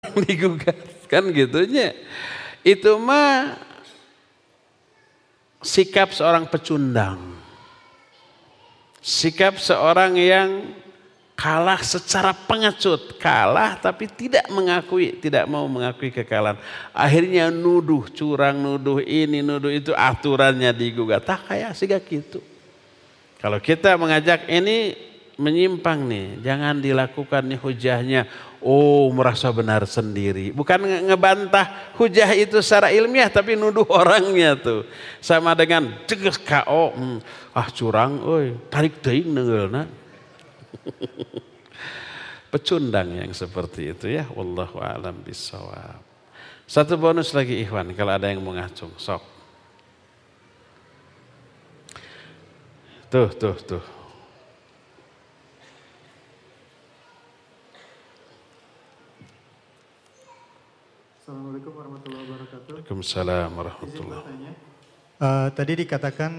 digugat kan gitunya. Itu mah sikap seorang pecundang. Sikap seorang yang kalah secara pengecut, kalah tapi tidak mau mengakui kekalahan. Akhirnya nuduh curang, nuduh ini, nuduh itu, aturannya digugat. Tak kayak sih gitu. Kalau kita mengajak ini menyimpang nih, jangan dilakukan nih hujahnya. Oh, merasa benar sendiri. Bukan ngebantah hujah itu secara ilmiah, tapi nuduh orangnya tuh. Sama dengan cegah KO, curang, tarik teuing neungeulna. Pecundang yang seperti itu ya. Wallahu a'lam bishawab. Satu bonus lagi Ikhwan, kalau ada yang mau ngacung, sok. Tuh. Assalamualaikum warahmatullahi wabarakatuh. Waalaikumsalam warahmatullahi wabarakatuh. Tadi dikatakan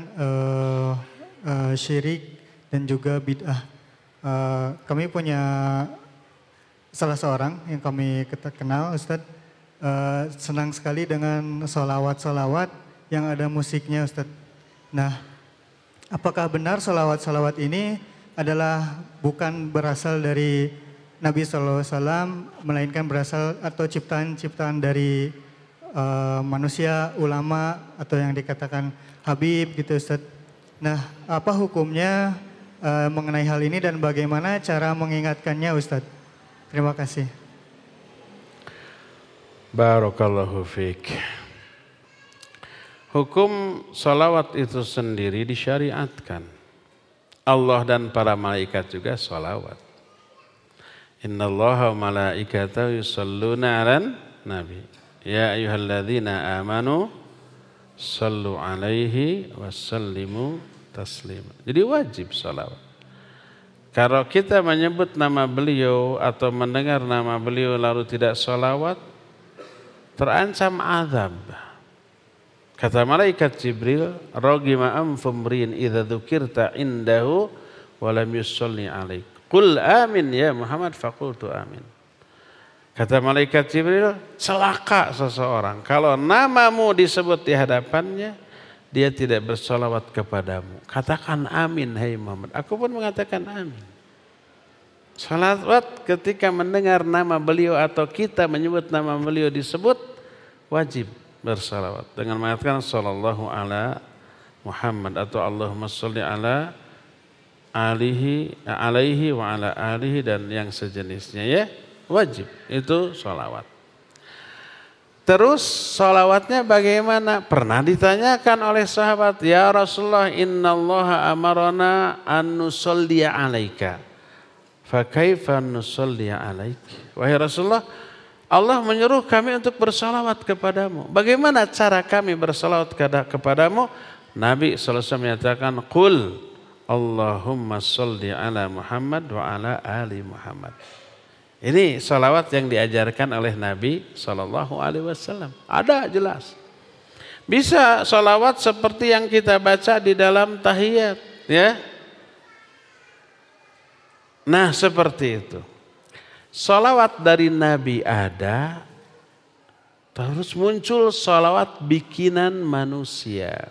syirik dan juga bid'ah. Kami punya salah seorang yang kami kenal, Ustadz, senang sekali dengan sholawat-sholawat yang ada musiknya, Ustadz. Nah, apakah benar sholawat-sholawat ini adalah bukan berasal dari Nabi SAW, melainkan berasal atau ciptaan-ciptaan dari manusia, ulama, atau yang dikatakan Habib gitu, Ustadz. Nah, apa hukumnya mengenai hal ini dan bagaimana cara mengingatkannya, Ustadz? Terima kasih. Barakallahu fiik. Hukum salawat itu sendiri disyariatkan. Allah dan para malaikat juga salawat. Innallaha wa malaikatahu yusholluna 'alan nabi. Ya ayyuhalladzina amanu shallu 'alaihi wasallimu taslima. Jadi wajib salawat. Kalau kita menyebut nama beliau atau mendengar nama beliau lalu tidak salawat, terancam azab. Kata malaikat Jibril, "Ragima anfumrin idza dzukirta indahu wa lam yusalli 'alaik." Qul amin ya Muhammad, faqultu amin. Kata malaikat Jibril, celaka seseorang kalau namamu disebut di hadapannya, dia tidak bersolawat kepadamu. Katakan amin, hai Muhammad. Aku pun mengatakan amin. Salawat ketika mendengar nama beliau atau kita menyebut nama beliau disebut, wajib bersalawat. Dengan mengatakan sallallahu ala Muhammad atau Allahumma sholli ala alaihi wa ala alihi dan yang sejenisnya ya. Wajib itu salawat. Terus salawatnya bagaimana? Pernah ditanyakan oleh sahabat, ya Rasulullah, innallaha amarana an nusalliya alaika. Fa kaifa nusalliya alaik? Wahai Rasulullah, Allah menyuruh kami untuk bersalawat kepadamu. Bagaimana cara kami bersalawat kepadamu? Nabi SAW menyatakan, qul Allahumma sholli ala Muhammad wa ala ali Muhammad. Ini salawat yang diajarkan oleh Nabi SAW. Ada jelas. Bisa salawat seperti yang kita baca di dalam tahiyat, ya. Nah seperti itu. Salawat dari Nabi ada, terus muncul salawat bikinan manusia.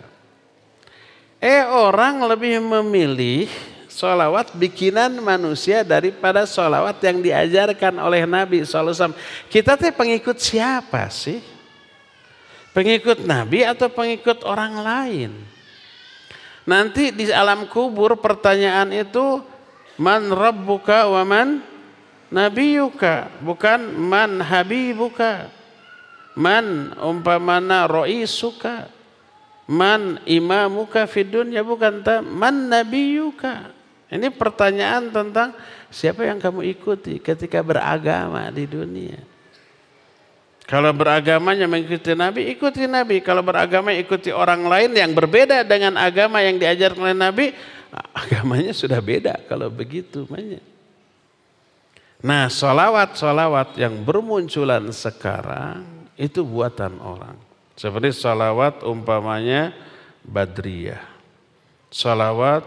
Orang lebih memilih salawat bikinan manusia daripada salawat yang diajarkan oleh Nabi SAW. Kita teh pengikut siapa sih? Pengikut Nabi atau pengikut orang lain? Nanti di alam kubur pertanyaan itu, man rabbuka wa man nabiyuka, bukan man habibuka, man umpamana ro'isuka, man imamuka fid dunya, bukan man nabiyuka. Ini pertanyaan tentang siapa yang kamu ikuti ketika beragama di dunia. Kalau beragamanya mengikuti Nabi, ikuti Nabi. Kalau beragama ikuti orang lain yang berbeda dengan agama yang diajarkan oleh Nabi, agamanya sudah beda kalau begitu banyak. Nah, salawat-salawat yang bermunculan sekarang itu buatan orang. Seperti salawat umpamanya Badriyah, salawat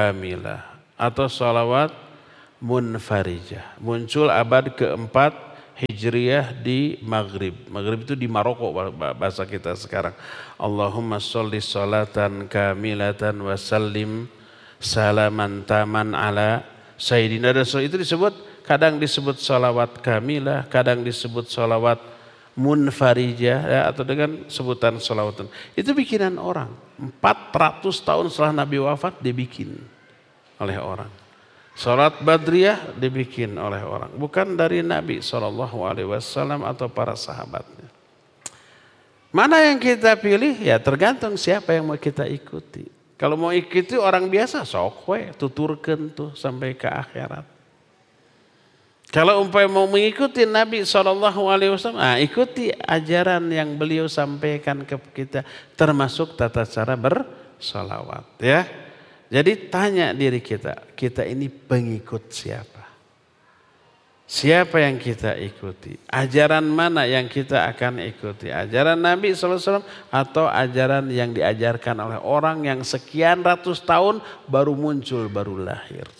Kamilah, atau salawat Munfarijah. Muncul abad keempat Hijriyah di Maghrib. Maghrib itu di Maroko bahasa kita sekarang. Allahumma sholli sholatan kamilatan wa sallim salaman taman ala sayyidina Rasul. Itu disebut, kadang disebut sholawat kamilah, kadang disebut sholawat munfarijah, ya, atau dengan sebutan sholawat. Itu bikinan orang. 400 tahun setelah Nabi wafat dibikin oleh orang. Salat Badriyah dibikin oleh orang, bukan dari Nabi SAW atau para sahabatnya. Mana yang kita pilih? Ya tergantung siapa yang mau kita ikuti. Kalau mau ikuti orang biasa, sok we tuturkeun tuh sampai ke akhirat. Kalau mau mengikuti Nabi SAW, ikuti ajaran yang beliau sampaikan ke kita, termasuk tata cara bersolawat, ya. Jadi tanya diri kita, kita ini pengikut siapa? Siapa yang kita ikuti? Ajaran mana yang kita akan ikuti? Ajaran Nabi SAW atau ajaran yang diajarkan oleh orang yang sekian ratus tahun baru muncul, baru lahir?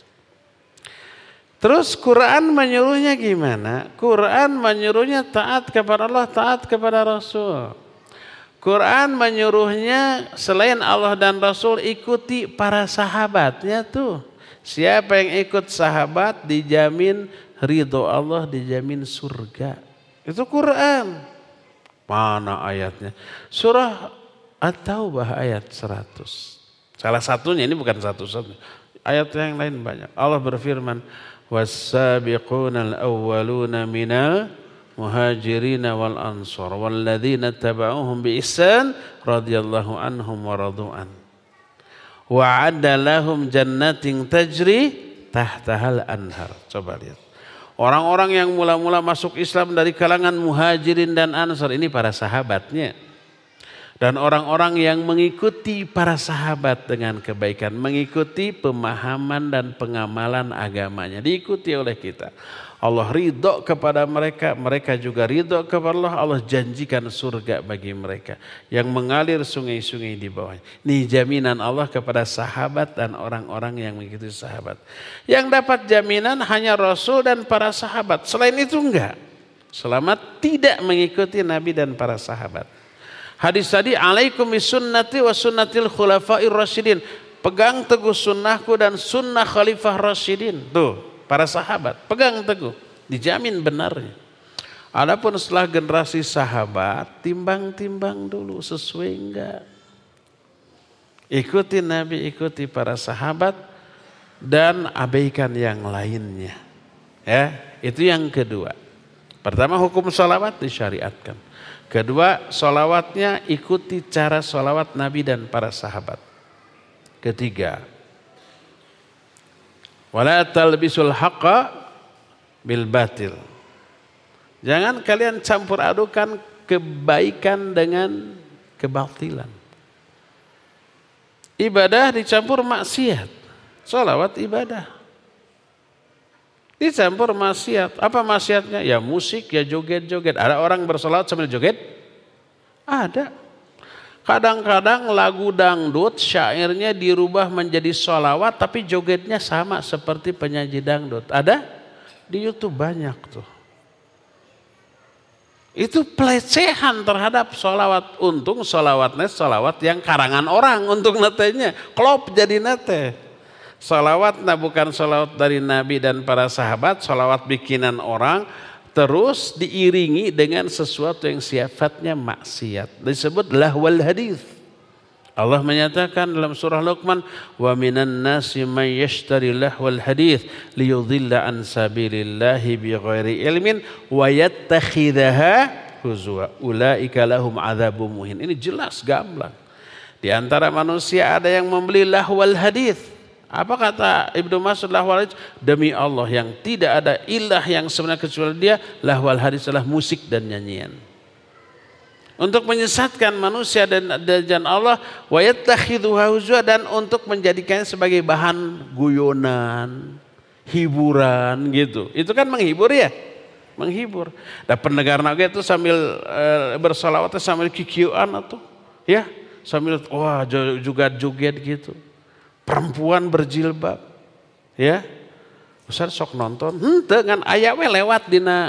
Terus Quran menyuruhnya gimana? Quran menyuruhnya taat kepada Allah, taat kepada Rasul. Quran menyuruhnya selain Allah dan Rasul ikuti para sahabatnya tuh. Siapa yang ikut sahabat dijamin ridho Allah, dijamin surga. Itu Quran. Mana ayatnya? Surah At-Taubah ayat 100. Salah satunya, ini bukan satu-satunya. Ayat yang lain banyak. Allah berfirman, "Was-sabiqunal awwaluna minal muhajirina wal ansar walladzina tabauhum bi ihsan radhiyallahu anhum wa radu'an wa 'adda lahum jannatin tajri tahtahal anhar." Coba lihat. Orang-orang yang mula-mula masuk Islam dari kalangan muhajirin dan ansar, ini para sahabatnya. Dan orang-orang yang mengikuti para sahabat dengan kebaikan, mengikuti pemahaman dan pengamalan agamanya, diikuti oleh kita. Allah ridho kepada mereka, mereka juga ridho kepada Allah. Allah janjikan surga bagi mereka yang mengalir sungai-sungai di bawahnya. Ini jaminan Allah kepada sahabat dan orang-orang yang mengikuti sahabat. Yang dapat jaminan hanya Rasul dan para sahabat. Selain itu enggak. Selama tidak mengikuti Nabi dan para sahabat. Hadis tadi, alaikum bisunnati wa sunnatil khulafair rasyidin. Pegang teguh sunnahku dan sunnah khalifah rasyidin. Tuh, para sahabat, pegang teguh, dijamin benarnya. Adapun setelah generasi sahabat, timbang-timbang dulu sesuai enggak. Ikuti Nabi, ikuti para sahabat dan abaikan yang lainnya. Ya, itu yang kedua. Pertama, hukum sholawat disyariatkan. Kedua, sholawatnya ikuti cara sholawat Nabi dan para sahabat. Ketiga, wala talbisul haqqa bil batil. Jangan kalian campur adukan kebaikan dengan kebatilan. Ibadah dicampur maksiat. Sholawat ibadah. Dicampur maksiat. Apa maksiatnya? Ya musik, ya joget-joget. Ada orang bersolawat sambil joget? Ada. Kadang-kadang lagu dangdut syairnya dirubah menjadi sholawat tapi jogetnya sama seperti penyanyi dangdut. Ada? Di YouTube banyak tuh. Itu pelecehan terhadap sholawat. Untung sholawatnya sholawat yang karangan orang untuk netenya. Klop jadi nete. Sholawat bukan sholawat dari Nabi dan para sahabat. Sholawat bikinan orang. Terus diiringi dengan sesuatu yang sifatnya maksiat. Disebut lahwal hadis. Allah menyatakan dalam surah Luqman, wa minan nasi may yashtari lahwal hadis liyudhilla an sabilillahi bighairi ilmin wa yattakhidhaha huzwa ulaika lahum adzabun muhin. Ini jelas gamblang. Di antara manusia ada yang membeli lahwal hadis. Apa kata Ibnu Mas'ud lahwal hadis? Demi Allah yang tidak ada ilah yang sebenarnya kecuali Dia, lahwal hadis adalah musik dan nyanyian. Untuk menyesatkan manusia dan Allah, wa yattakhidhuha huzwa, dan untuk menjadikannya sebagai bahan guyonan, hiburan gitu. Itu kan menghibur ya? Menghibur. Dan pendengar naga itu sambil bersolawat sambil kikiuan atau ya, sambil wah juga joget gitu. Perempuan berjilbab, ya, Ustaz sok nonton, dengan ayat we lewat dina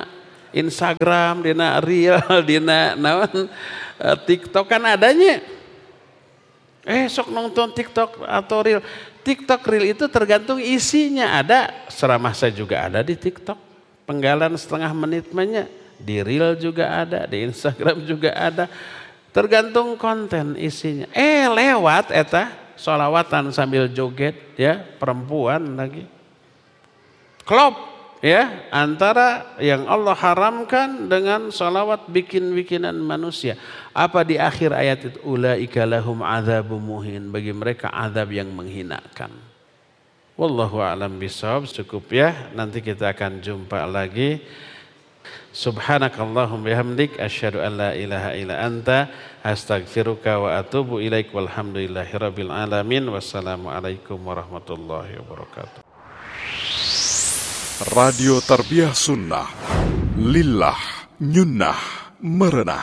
Instagram, dina Reel, dina naon TikTok kan adanya. Sok nonton TikTok atau Reel. TikTok Reel itu tergantung isinya. Ada ceramah saya juga ada di TikTok. Penggalan setengah menit banyak. Di Reel juga ada, di Instagram juga ada. Tergantung konten isinya. Lewat eta sholawatan sambil joget ya, perempuan lagi. Klop ya, antara yang Allah haramkan dengan sholawat bikin-bikinan manusia. Apa di akhir ayat itu? Ulaika lahum adzabun muhin, bagi mereka azab yang menghinakan. Wallahu a'lam bishawab. Cukup ya, nanti kita akan jumpa lagi. Subhanakallahumma bihamdik asyhadu an la ilaha illa anta astaghfiruka wa atubu ilaik walhamdulillahirabbil alamin. Wassalamualaikum warahmatullahi wabarakatuh. Radio Tarbiyah Sunnah Lillah Nyunnah Merenah.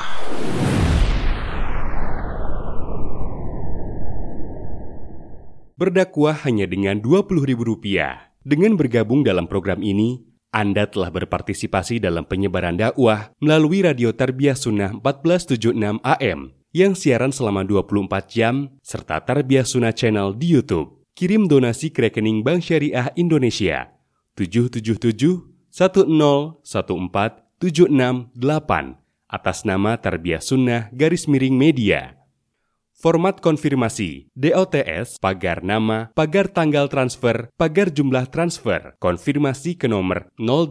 Berdakwah hanya dengan Rp20.000. Dengan bergabung dalam program ini, Anda telah berpartisipasi dalam penyebaran dakwah melalui Radio Tarbiyah Sunnah 1476 AM yang siaran selama 24 jam serta Tarbiyah Sunnah Channel di YouTube. Kirim donasi ke rekening Bank Syariah Indonesia 777-1014-768 atas nama Tarbiyah Sunnah _media. Format konfirmasi, DOTS, pagar nama, pagar tanggal transfer, pagar jumlah transfer, konfirmasi ke nomor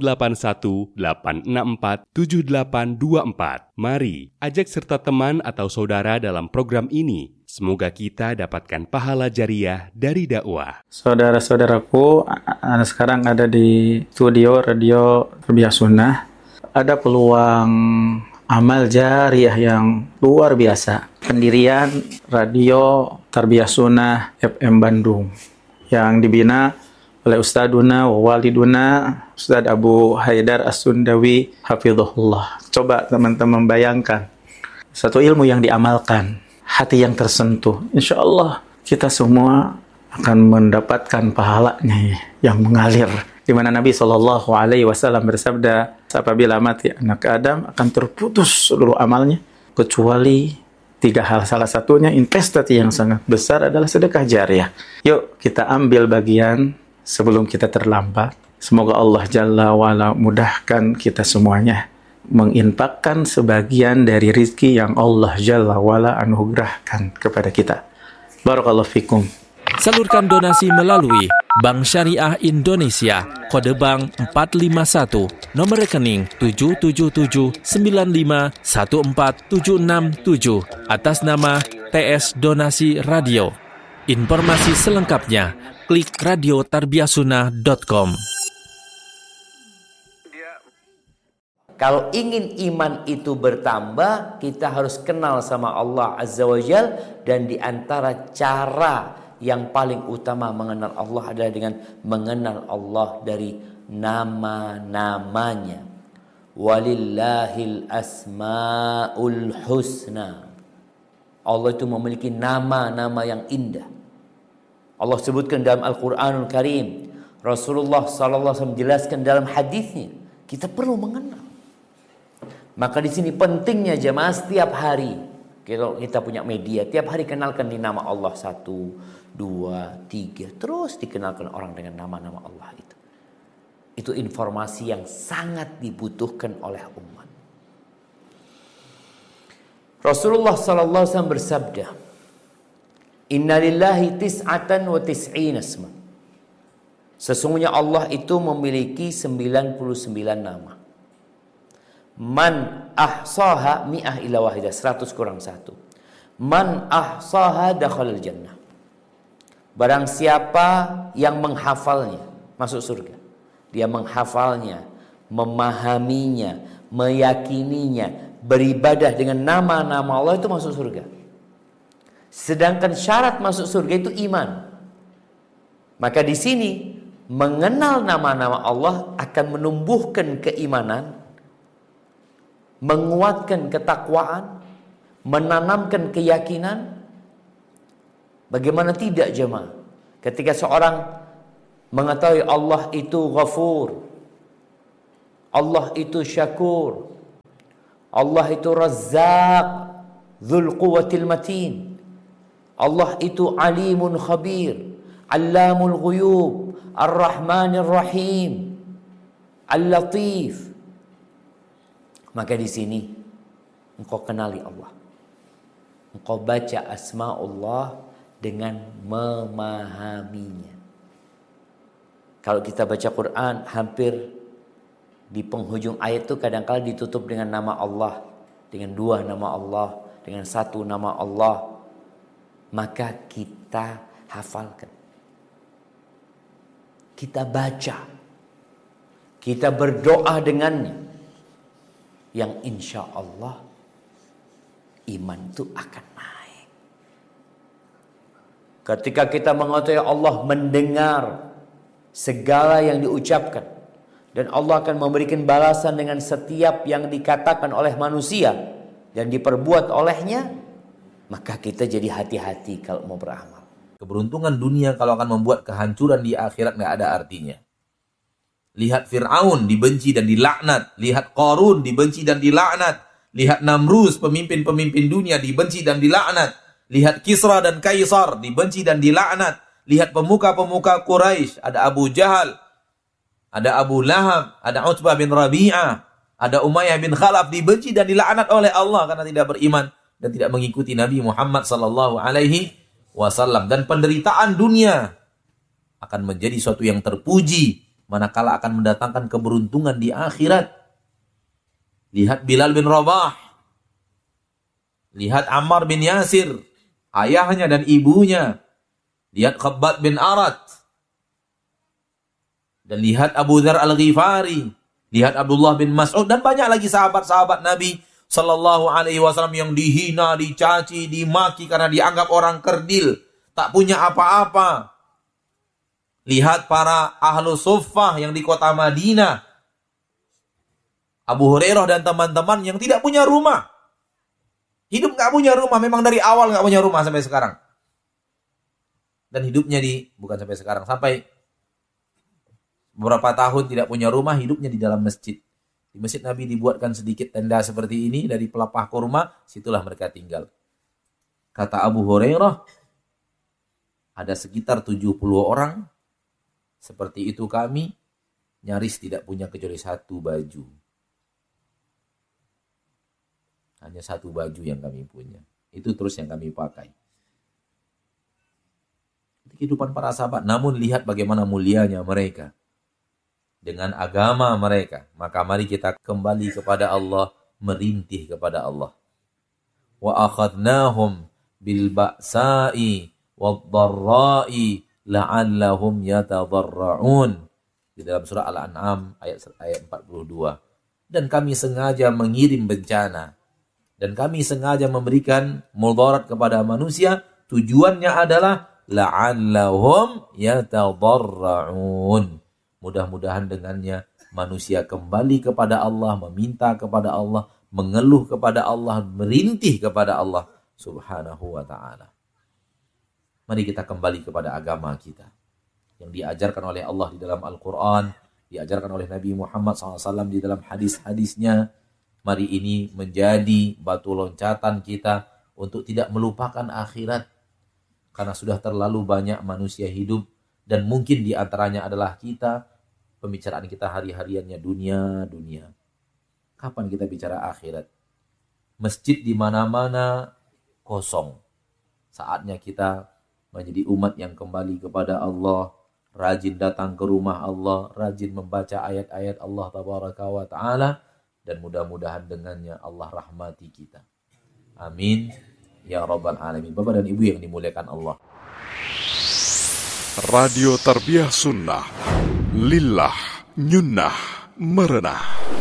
0818647824. Mari, ajak serta teman atau saudara dalam program ini. Semoga kita dapatkan pahala jariah dari dakwah. Saudara-saudaraku, sekarang ada di studio Radio Tarbiyah Sunnah. Ada peluang amal jariah yang luar biasa. Pendirian Radio Tarbiyah Sunnah FM Bandung yang dibina oleh Ustaduna wa Waliduna Ustadz Abu Haidar As-Sundawi Hafizahullah. Coba teman-teman bayangkan satu ilmu yang diamalkan, hati yang tersentuh. Insya Allah kita semua akan mendapatkan pahalanya yang mengalir. Di mana Nabi SAW bersabda, apabila mati anak Adam akan terputus seluruh amalnya kecuali 3 hal. Salah satunya investasi yang sangat besar adalah sedekah jariah. Yuk kita ambil bagian sebelum kita terlambat. Semoga Allah Jalla wa'ala mudahkan kita semuanya menginfakkan sebagian dari rizki yang Allah Jalla wa'ala anugerahkan kepada kita. Barakallahu fikum. Salurkan donasi melalui Bank Syariah Indonesia, kode bank 451, nomor rekening 777951477 atas nama TS Donasi Radio. Informasi selengkapnya klik radiotarbiyahsunnah.com. Kalau ingin iman itu bertambah, kita harus kenal sama Allah Azza wa Jal, dan di antara cara yang paling utama mengenal Allah adalah dengan mengenal Allah dari nama-namanya. Walillahil asmaul husna. Allah itu memiliki nama-nama yang indah. Allah sebutkan dalam Al-Quranul Karim. Rasulullah SAW menjelaskan dalam hadisnya. Kita perlu mengenal. Maka di sini pentingnya jemaah setiap hari. Kalau kita punya media, tiap hari kenalkan di nama Allah 1, 2, 3. Terus dikenalkan orang dengan nama-nama Allah itu. Itu informasi yang sangat dibutuhkan oleh umat. Rasulullah SAW bersabda, Inna lillahi tis'atan wa tis'ina asma. Sesungguhnya Allah itu memiliki 99 nama. Man ahsaha mi'ah ila wahidah, 100 kurang 1. Man ahsaha dakhalal jannah. Barang siapa yang menghafalnya masuk surga. Dia menghafalnya, memahaminya, meyakininya, beribadah dengan nama-nama Allah, itu masuk surga. Sedangkan syarat masuk surga itu iman. Maka di sini mengenal nama-nama Allah akan menumbuhkan keimanan, menguatkan ketakwaan, menanamkan keyakinan. Bagaimana tidak jemaah? Ketika seorang mengetahui Allah itu Ghafur, Allah itu Syakur. Allah itu Razzaq, Dzul Quwwatil Matin. Allah itu Alimun Khabir, Allamul Ghuyub, Ar-Rahmanir Rahim, Al-Latif. Maka di sini engkau kenali Allah. Engkau baca asma'ullah dengan memahaminya. Kalau kita baca Quran, hampir di penghujung ayat itu kadang-kala ditutup dengan nama Allah, dengan dua nama Allah, dengan satu nama Allah. Maka kita hafalkan, kita baca, kita berdoa dengannya, yang insya Allah iman itu akan naik. Ketika kita mengetahui Allah mendengar segala yang diucapkan, dan Allah akan memberikan balasan dengan setiap yang dikatakan oleh manusia dan diperbuat olehnya, maka kita jadi hati-hati kalau mau beramal. Keberuntungan dunia kalau akan membuat kehancuran di akhirat nggak ada artinya. Lihat Fir'aun dibenci dan dilaknat. Lihat Qarun dibenci dan dilaknat. Lihat Namrus, pemimpin-pemimpin dunia dibenci dan dilaknat. Lihat Kisra dan Kaisar dibenci dan dilaknat. Lihat pemuka-pemuka Quraisy, ada Abu Jahal, ada Abu Lahab, ada Utbah bin Rabi'ah, ada Umayyah bin Khalaf, dibenci dan dilaknat oleh Allah karena tidak beriman dan tidak mengikuti Nabi Muhammad sallallahu alaihi wasallam. Dan penderitaan dunia akan menjadi suatu yang terpuji manakala akan mendatangkan keberuntungan di akhirat. Lihat Bilal bin Rabah, lihat Ammar bin Yasir, ayahnya dan ibunya. Lihat Khabbab bin Arat, dan lihat Abu Dzar Al-Ghifari, lihat Abdullah bin Mas'ud, dan banyak lagi sahabat-sahabat Nabi sallallahu alaihi wasallam yang dihina, dicaci, dimaki karena dianggap orang kerdil, tak punya apa-apa. Lihat para ahlu suffah yang di kota Madinah, Abu Hurairah dan teman-teman yang tidak punya rumah. Hidup gak punya rumah, memang dari awal gak punya rumah sampai sekarang. Dan hidupnya bukan sampai sekarang, sampai beberapa tahun tidak punya rumah, hidupnya di dalam masjid. Di masjid Nabi dibuatkan sedikit tenda seperti ini dari pelepah kurma, situlah mereka tinggal. Kata Abu Hurairah, ada sekitar 70 orang seperti itu kami, nyaris tidak punya kecuali satu baju. Hanya satu baju yang kami punya. Itu terus yang kami pakai. Kehidupan para sahabat. Namun lihat bagaimana mulianya mereka dengan agama mereka. Maka mari kita kembali kepada Allah, merintih kepada Allah. Wa akhadnahum bil ba'sa'i wad-dharra'i la'allahum yatadarra'un. Di dalam surah Al-An'am ayat 42. Dan kami sengaja mengirim bencana, dan kami sengaja memberikan mudarat kepada manusia, tujuannya adalah la'allahum yatadarra'un. Mudah-mudahan dengannya manusia kembali kepada Allah, meminta kepada Allah, mengeluh kepada Allah, merintih kepada Allah subhanahu wa ta'ala. Mari kita kembali kepada agama kita yang diajarkan oleh Allah di dalam Al-Quran, diajarkan oleh Nabi Muhammad SAW di dalam hadis-hadisnya. Mari ini menjadi batu loncatan kita untuk tidak melupakan akhirat. Karena sudah terlalu banyak manusia hidup, dan mungkin di antaranya adalah kita, pembicaraan kita hari-hariannya dunia. Kapan kita bicara akhirat? Masjid di mana-mana kosong. Saatnya kita menjadi umat yang kembali kepada Allah, rajin datang ke rumah Allah, rajin membaca ayat-ayat Allah tabaraka wa ta'ala, dan mudah-mudahan dengannya Allah rahmati kita. Amin ya rabbal alamin. Bapak dan Ibu yang dimuliakan Allah. Radio Tarbiyah Sunnah, lillah nyunnah merenah.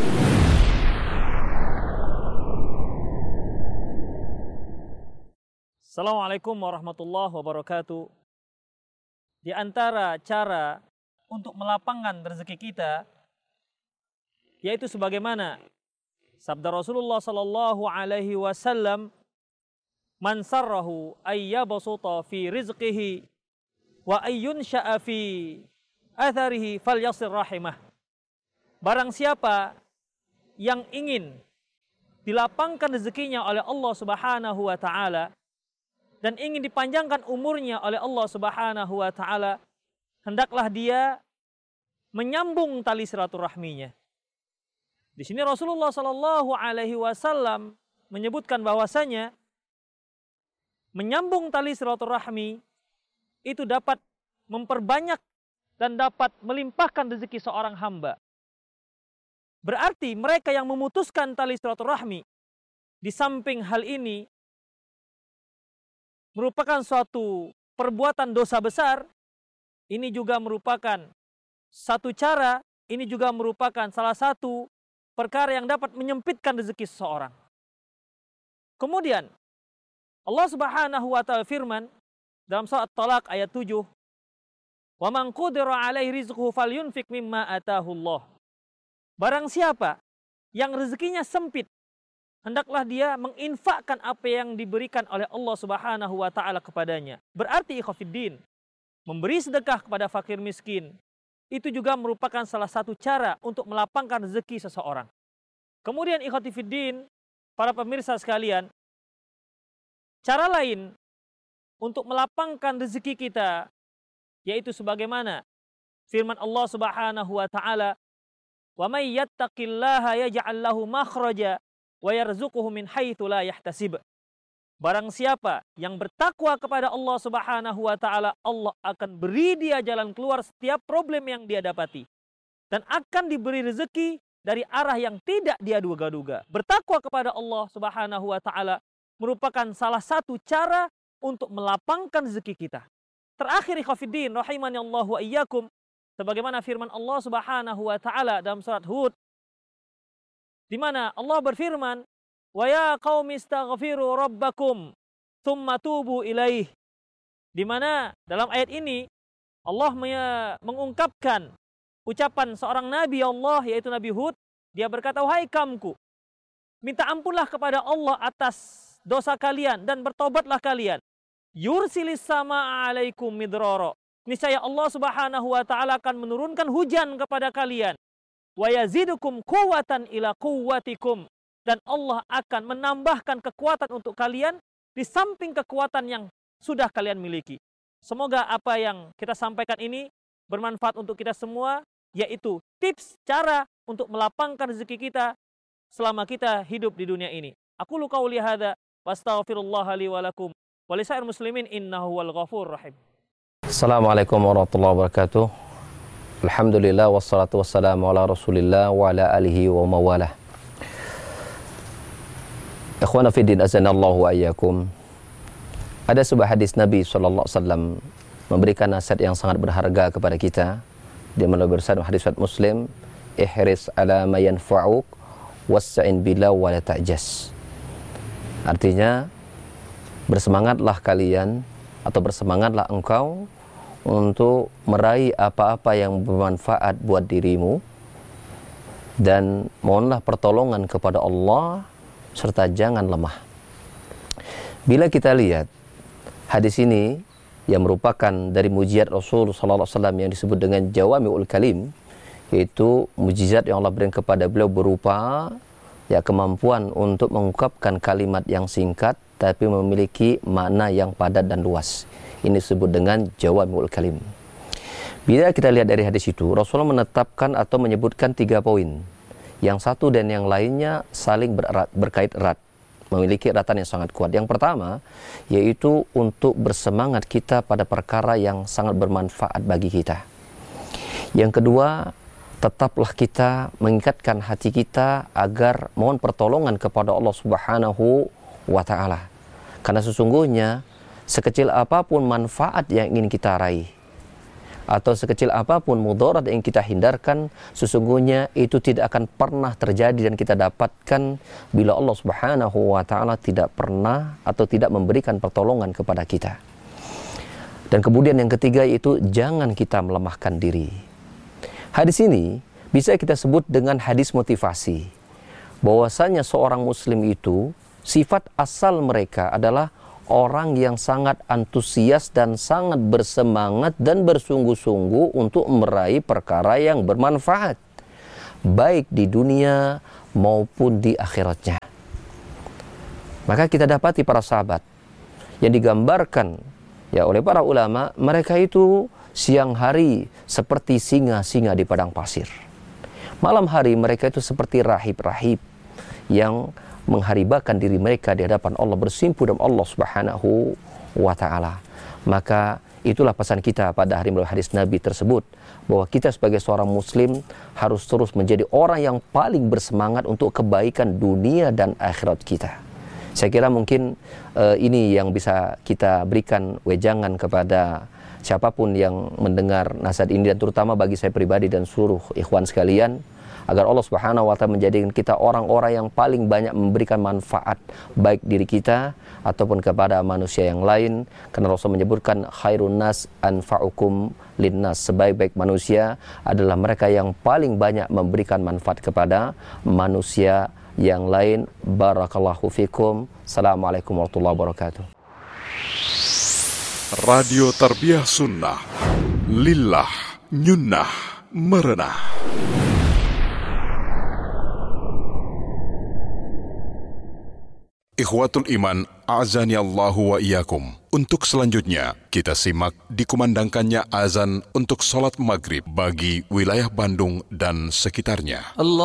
Assalamualaikum warahmatullahi wabarakatuh. Di antara cara untuk melapangkan rezeki kita, yaitu sebagaimana sabda Rasulullah sallallahu alaihi wasallam, "Man sarrahu ayyabsuta fi rizqihi wa ayyunsha'a fi atharihi falyasir rahimah." barang siapa yang ingin dilapangkan rezekinya oleh Allah Subhanahu wa taala dan ingin dipanjangkan umurnya oleh Allah Subhanahu wa taala, hendaklah dia menyambung tali silaturahminya. Di sini Rasulullah Shallallahu alaihi wasallam menyebutkan bahwasanya menyambung tali silaturahmi itu dapat memperbanyak dan dapat melimpahkan rezeki seorang hamba. Berarti mereka yang memutuskan tali silaturahmi, di samping hal ini merupakan suatu perbuatan dosa besar, ini juga merupakan satu cara, ini juga merupakan salah satu perkara yang dapat menyempitkan rezeki seseorang. Kemudian Allah Subhanahu wa taala firman dalam surat Talaq ayat 7, "Wa man qudira 'alaihi rizquhu falyunfiq mimma ataahu Allah." Barang siapa yang rezekinya sempit, hendaklah dia menginfakkan apa yang diberikan oleh Allah Subhanahu wa taala kepadanya. Berarti ikhwatiddin, memberi sedekah kepada fakir miskin itu juga merupakan salah satu cara untuk melapangkan rezeki seseorang. Kemudian ikhwatiddin, para pemirsa sekalian, cara lain untuk melapangkan rezeki kita yaitu sebagaimana firman Allah Subhanahu wa taala, "Wa may yattaqillaha yaj'al lahu makhraja wa yarzuquhu min haitsu la yahtasib." Barang siapa yang bertakwa kepada Allah Subhanahu wa taala, Allah akan beri dia jalan keluar setiap problem yang dia dapati dan akan diberi rezeki dari arah yang tidak dia duga-duga. Bertakwa kepada Allah Subhanahu wa taala merupakan salah satu cara untuk melapangkan rezeki kita. Terakhir ikhwatiddin rahimani Allah wa iyyakum, sebagaimana firman Allah Subhanahu wa taala dalam surat Hud, di mana Allah berfirman, "Wa ya qaumi istaghfiru rabbakum tsumma tubu ilaih." Di mana dalam ayat ini Allah mengungkapkan ucapan seorang nabi Allah yaitu Nabi Hud. Dia berkata, "Wahai kaumku, minta ampunlah kepada Allah atas dosa kalian dan bertobatlah kalian. Yursilis sama alaikum midrara." Niscaya Allah Subhanahu wa taala akan menurunkan hujan kepada kalian. Wa yazidukum quwwatan ila quwwatikum, dan Allah akan menambahkan kekuatan untuk kalian di samping kekuatan yang sudah kalian miliki. Semoga apa yang kita sampaikan ini bermanfaat untuk kita semua, yaitu tips cara untuk melapangkan rezeki kita selama kita hidup di dunia ini. Aku qauli hadza wastaghfirullah li wa lakum wa lisair muslimin innahu wal ghafurur rahim. Assalamualaikum warahmatullahi wabarakatuh. Alhamdulillah wassalatu wassalamu ala Rasulillah wa ala alihi wa mawalah. Ikhwana fiddin azanallahu wa iyyakum. Ada sebuah hadis Nabi sallallahu alaihi wasallam memberikan nasihat yang sangat berharga kepada kita. Dia bersabda hadis riwayat Muslim, "Ihris ala ma yanfa'uk wasta'in billah wa la ta'jas." Artinya, bersemangatlah kalian atau bersemangatlah engkau untuk meraih apa-apa yang bermanfaat buat dirimu dan mohonlah pertolongan kepada Allah serta jangan lemah. Bila kita lihat hadis ini yang merupakan dari mujizat Rasul sallallahu alaihi wasallam yang disebut dengan Jawami'ul Kalim, yaitu mujizat yang Allah berikan kepada beliau berupa ya kemampuan untuk mengungkapkan kalimat yang singkat tapi memiliki makna yang padat dan luas. Ini disebut dengan Jawami'ul Kalim. Bila kita lihat dari hadis itu, Rasulullah menetapkan atau menyebutkan 3 poin. Yang satu dan yang lainnya saling berkait erat, memiliki eratan yang sangat kuat. Yang pertama, yaitu untuk bersemangat kita pada perkara yang sangat bermanfaat bagi kita. Yang kedua, tetaplah kita mengikatkan hati kita agar mohon pertolongan kepada Allah Subhanahu wa ta'ala. Karena sesungguhnya sekecil apapun manfaat yang ingin kita raih atau sekecil apapun mudarat yang kita hindarkan, sesungguhnya itu tidak akan pernah terjadi dan kita dapatkan bila Allah Subhanahu wa ta'ala tidak pernah atau tidak memberikan pertolongan kepada kita. Dan kemudian yang ketiga yaitu jangan kita melemahkan diri. Hadis ini bisa kita sebut dengan hadis motivasi, bahwasanya seorang muslim itu sifat asal mereka adalah orang yang sangat antusias dan sangat bersemangat dan bersungguh-sungguh untuk meraih perkara yang bermanfaat. baik di dunia maupun di akhiratnya. Maka kita dapati para sahabat yang digambarkan ya oleh para ulama, mereka itu siang hari seperti singa-singa di padang pasir. Malam hari mereka itu seperti rahib-rahib yang mengharibakan diri mereka di hadapan Allah, bersimpu dengan Allah Subhanahu wa ta'ala. Maka itulah pesan kita pada hari melalui hadis Nabi tersebut, bahwa kita sebagai seorang muslim harus terus menjadi orang yang paling bersemangat untuk kebaikan dunia dan akhirat kita. Saya kira mungkin ini yang bisa kita berikan wejangan kepada siapapun yang mendengar nasihat ini, dan terutama bagi saya pribadi dan seluruh ikhwan sekalian, agar Allah Subhanahu wa ta'ala menjadikan kita orang-orang yang paling banyak memberikan manfaat baik diri kita ataupun kepada manusia yang lain. Karena Rasul menyebutkan khairun nas anfa'ukum linnas, sebaik-baik manusia adalah mereka yang paling banyak memberikan manfaat kepada manusia yang lain. Barakallahu fikum. Assalamualaikum warahmatullahi wabarakatuh. Radio Tarbiyah Sunnah, lillah, nyunnah, merenah. Ikhwatul Iman, a'azani Allahu wa iyyakum. Untuk selanjutnya, kita simak dikumandangkannya azan untuk sholat maghrib bagi wilayah Bandung dan sekitarnya.